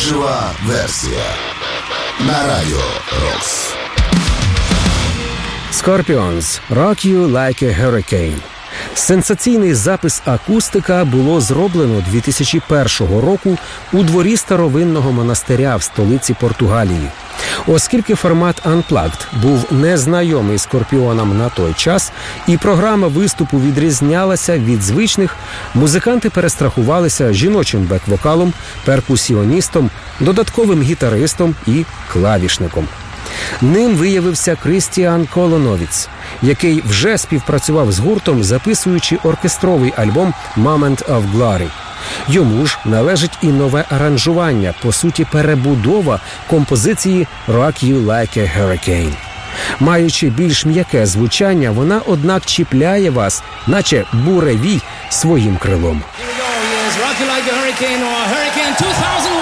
Жива версія на Радіо Рокс. Scorpions «Rock You Like a Hurricane». Сенсаційний запис акустика було зроблено 2001 року у дворі старовинного монастиря в столиці Португалії. Оскільки формат Unplugged був незнайомий Скорпіонам на той час і програма виступу відрізнялася від звичних, музиканти перестрахувалися жіночим бек-вокалом, перкусіоністом, додатковим гітаристом і клавішником. Ним виявився Крістіан Колоновіц, який вже співпрацював з гуртом, записуючи оркестровий альбом «Moment of Glory». Йому ж належить і нове аранжування, по суті перебудова композиції «Rock You Like a Hurricane». Маючи більш м'яке звучання, вона, однак, чіпляє вас, наче буревій, своїм крилом. Here we go, yes, Rock You Like a Hurricane or Hurricane 2001.